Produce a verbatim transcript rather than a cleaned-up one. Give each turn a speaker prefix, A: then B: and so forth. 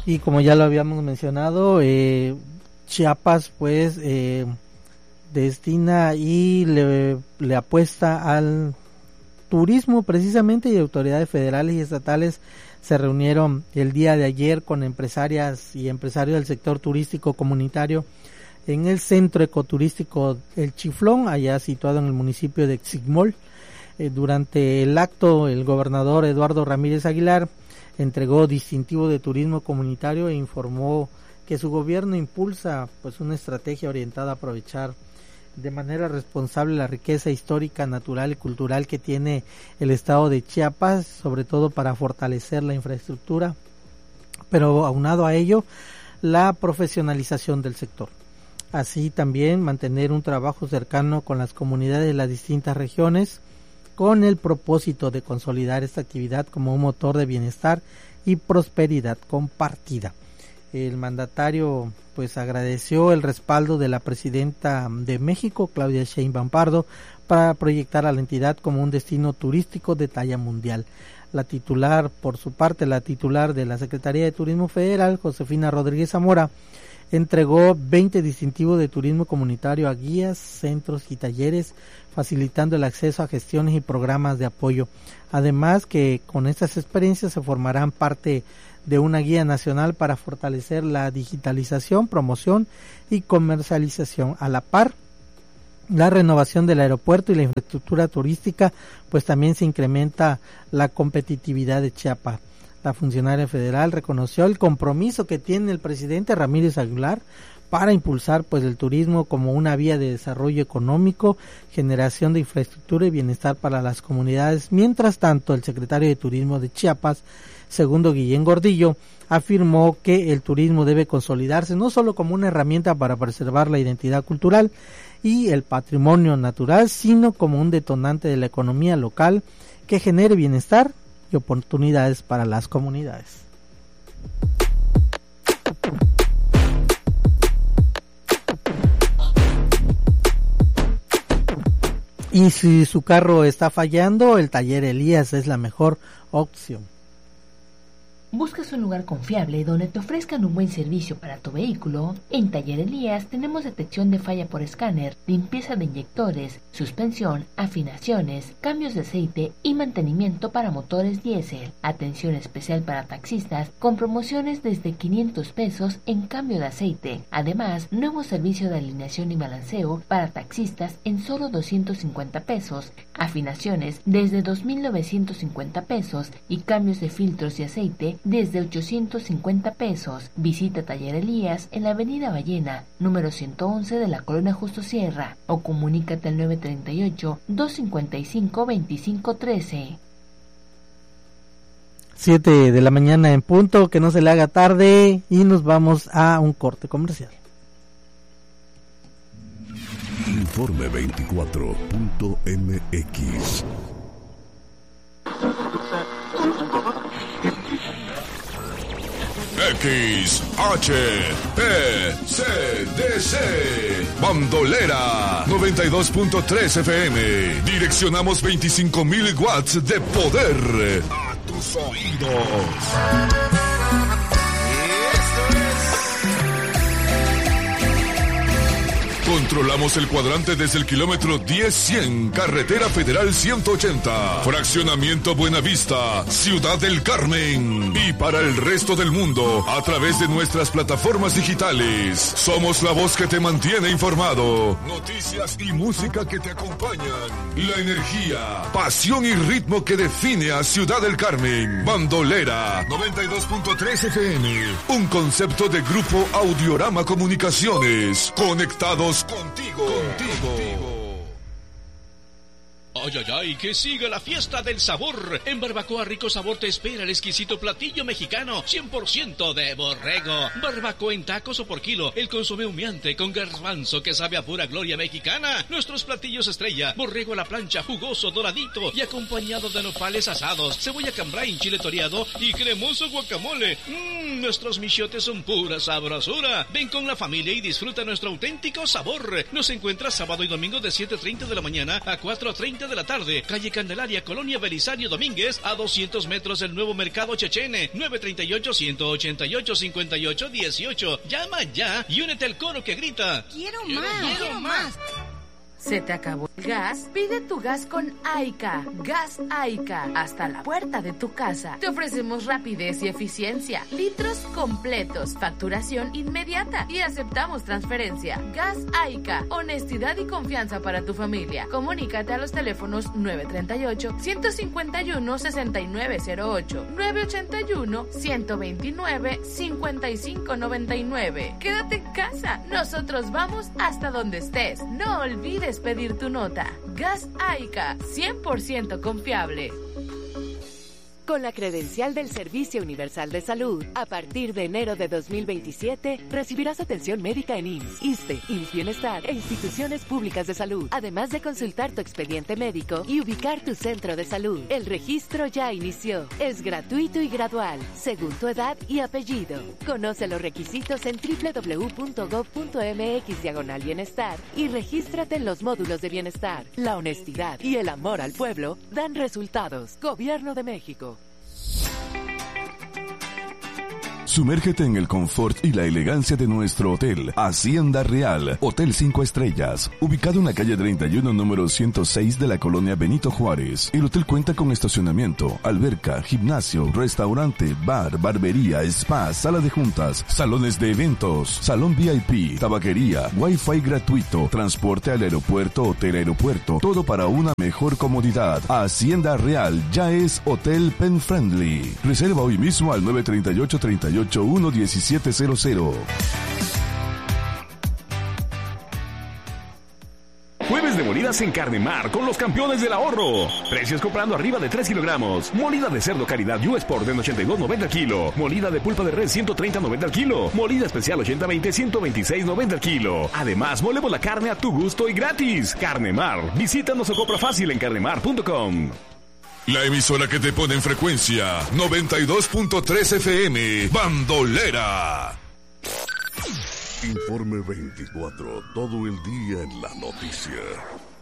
A: Y como ya lo habíamos mencionado, eh, Chiapas pues eh, destina y le, le apuesta al turismo precisamente, y autoridades federales y estatales se reunieron el día de ayer con empresarias y empresarios del sector turístico comunitario en el centro ecoturístico El Chiflón, allá situado en el municipio de Xigmol. Eh, durante el acto, el gobernador Eduardo Ramírez Aguilar entregó distintivo de turismo comunitario e informó que su gobierno impulsa pues una estrategia orientada a aprovechar de manera responsable la riqueza histórica, natural y cultural que tiene el estado de Chiapas, sobre todo para fortalecer la infraestructura, pero aunado a ello, la profesionalización del sector. Así también mantener un trabajo cercano con las comunidades de las distintas regiones, con el propósito de consolidar esta actividad como un motor de bienestar y prosperidad compartida. El mandatario pues agradeció el respaldo de la presidenta de México, Claudia Sheinbaum Pardo, para proyectar a la entidad como un destino turístico de talla mundial. La titular, por su parte, la titular de la Secretaría de Turismo Federal, Josefina Rodríguez Zamora, entregó veinte distintivos de turismo comunitario a guías, centros y talleres, facilitando el acceso a gestiones y programas de apoyo. Además que con estas experiencias se formarán parte de una guía nacional para fortalecer la digitalización, promoción y comercialización. A la par, la renovación del aeropuerto y la infraestructura turística, pues también se incrementa la competitividad de Chiapas. La funcionaria federal reconoció el compromiso que tiene el presidente Ramírez Aguilar para impulsar pues el turismo como una vía de desarrollo económico, generación de infraestructura y bienestar para las comunidades. Mientras tanto, el secretario de Turismo de Chiapas, Segundo Guillén Gordillo, afirmó que el turismo debe consolidarse no solo como una herramienta para preservar la identidad cultural y el patrimonio natural, sino como un detonante de la economía local que genere bienestar y oportunidades para las comunidades. Y si su carro está fallando, el taller Elías es la mejor opción.
B: ¿Buscas un lugar confiable donde te ofrezcan un buen servicio para tu vehículo? En Taller Elías tenemos detección de falla por escáner, limpieza de inyectores, suspensión, afinaciones, cambios de aceite y mantenimiento para motores diésel. Atención especial para taxistas con promociones desde quinientos pesos en cambio de aceite. Además, nuevo servicio de alineación y balanceo para taxistas en solo doscientos cincuenta pesos. Afinaciones desde dos mil novecientos cincuenta pesos y cambios de filtros y aceite desde ochocientos cincuenta pesos. Visita Taller Elías en la avenida Ballena, número ciento once de la Colonia Justo Sierra, o comunícate al nueve treinta y ocho, doscientos cincuenta y cinco, veinticinco trece.
A: siete de la mañana en punto, que no se le haga tarde, y nos vamos a un corte comercial.
C: Informe veinticuatro punto m x. X H P C D C Bandolera noventa y dos punto tres F M. Direccionamos veinticinco mil watts de poder a tus oídos. Controlamos el cuadrante desde el kilómetro diez cien, Carretera Federal ciento ochenta, Fraccionamiento Buenavista, Ciudad del Carmen. Y para el resto del mundo, a través de nuestras plataformas digitales. Somos la voz que te mantiene informado. Noticias y música que te acompañan. La energía, pasión y ritmo que define a Ciudad del Carmen. Bandolera noventa y dos punto tres F M. Un concepto de Grupo Audiorama Comunicaciones. Conectados contigo, contigo.
D: Ay, ay, ay, que siga la fiesta del sabor. En Barbacoa Rico Sabor te espera el exquisito platillo mexicano cien por ciento de borrego. Barbacoa en tacos o por kilo. El consomé humeante con garbanzo que sabe a pura gloria mexicana. Nuestros platillos estrella. Borrego a la plancha, jugoso, doradito y acompañado de nopales asados, cebolla cambray, chile toreado y cremoso guacamole. Mmm, nuestros michiotes son pura sabrosura. Ven con la familia y disfruta nuestro auténtico sabor. Nos encuentras sábado y domingo de siete treinta de la mañana a cuatro treinta de de la tarde, calle Candelaria, Colonia Belisario Domínguez, a doscientos metros del nuevo Mercado Chechene, nueve treinta y ocho, ciento ochenta y ocho, cincuenta y ocho, dieciocho. Llama ya y únete al coro que grita:
E: ¡Quiero, quiero más! ¡Quiero, quiero más!
B: ¿Se te acabó el gas? Pide tu gas con Aica. Gas Aica. Hasta la puerta de tu casa. Te ofrecemos rapidez y eficiencia. Litros completos. Facturación inmediata. Y aceptamos transferencia. Gas Aica. Honestidad y confianza para tu familia. Comunícate a los teléfonos nueve treinta y ocho, ciento cincuenta y uno, sesenta y nueve cero ocho, nueve ochenta y uno, ciento veintinueve, cincuenta y cinco noventa y nueve. Quédate en casa. Nosotros vamos hasta donde estés. No olvides pedir tu nota. Gas Aica, cien por ciento confiable.
F: Con la credencial del Servicio Universal de Salud, a partir de enero de dos mil veintisiete, recibirás atención médica en I M S S, ISSSTE, I M S S Bienestar e instituciones públicas de salud, además de consultar tu expediente médico y ubicar tu centro de salud. El registro ya inició. Es gratuito y gradual, según tu edad y apellido. Conoce los requisitos en doble u doble u doble u punto gob punto eme equis diagonal bienestar y regístrate en los módulos de bienestar. La honestidad y el amor al pueblo dan resultados. Gobierno de México.
C: Sumérgete en el confort y la elegancia de nuestro hotel, Hacienda Real, Hotel cinco Estrellas, ubicado en la calle treinta y uno, número ciento seis de la colonia Benito Juárez. El hotel cuenta con estacionamiento, alberca, gimnasio, restaurante, bar, barbería, spa, sala de juntas, salones de eventos, salón V I P, tabaquería, wifi gratuito, transporte al aeropuerto, hotel aeropuerto, todo para una mejor comodidad. Hacienda Real ya es Hotel Pen Friendly. Reserva hoy mismo al nueve treinta y ocho, treinta y ocho, uno diecisiete cero cero.
G: Jueves de molidas en Carnemar con los campeones del ahorro. Precios comprando arriba de tres kilogramos. Molida de cerdo calidad U Sport en ochenta y dos noventa al kilo. Molida de pulpa de res ciento treinta noventa al kilo. Molida especial ochenta veinte ciento veintiséis noventa al kilo. Además, molemos la carne a tu gusto y gratis. Carnemar. Visítanos o compra fácil en carnemar punto com.
C: La emisora que te pone en frecuencia noventa y dos punto tres F M, Bandolera.
H: Informe veinticuatro, todo el día en la noticia.